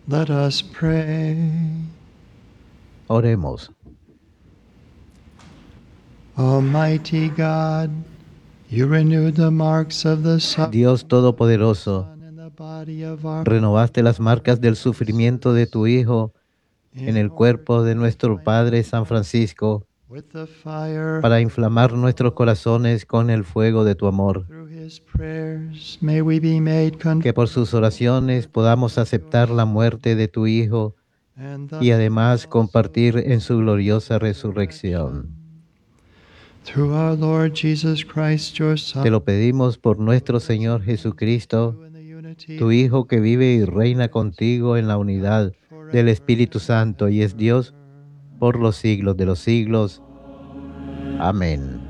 Let us pray. Oremos. Almighty God, you renewed the marks of the Dios Todopoderoso, Son in the body of our renovaste las marcas del sufrimiento de tu Hijo en el cuerpo de nuestro Padre San Francisco, with the fire para inflamar nuestros corazones con el fuego de tu amor. through his prayers. May we be made Que por sus oraciones podamos aceptar la muerte de tu Hijo and y además compartir en su gloriosa resurrección. through our Lord Jesus Christ, your Son, Te lo pedimos por nuestro Señor Jesucristo, in the unity tu Hijo que vive y reina contigo en la unidad del Espíritu Santo y es Dios por los siglos de los siglos. Amén.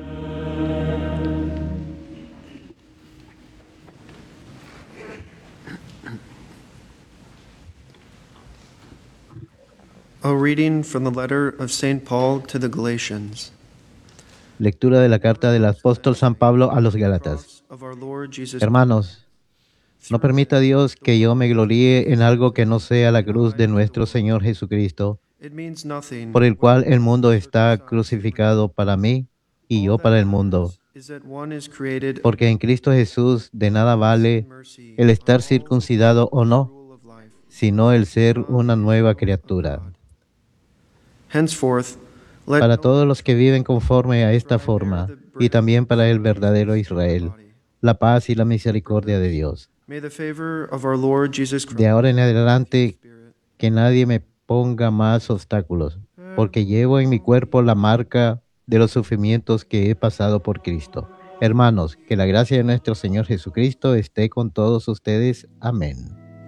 A reading from the letter of St. Paul to the Galatians. Lectura de la carta del apóstol San Pablo a los Gálatas. Of our Lord Jesus Hermanos, no permita Dios que yo me gloríe en algo que no sea la cruz de nuestro Señor Jesucristo, It means nothing por el cual el mundo está crucificado para mí y yo para el mundo. is that one is created Porque en Cristo Jesús de nada vale mercy el estar circuncidado o no, rule of life. sino el ser una nueva criatura. Henceforth, let Para todos los que viven conforme a esta forma, y también para el verdadero Israel, la paz y la misericordia de Dios. may the favor of our Lord Jesus Christ De ahora en adelante, que nadie me ponga más obstáculos, porque llevo en mi cuerpo la marca de los sufrimientos que he pasado por Cristo. Hermanos, que la gracia de nuestro Señor Jesucristo esté con todos ustedes. Amén.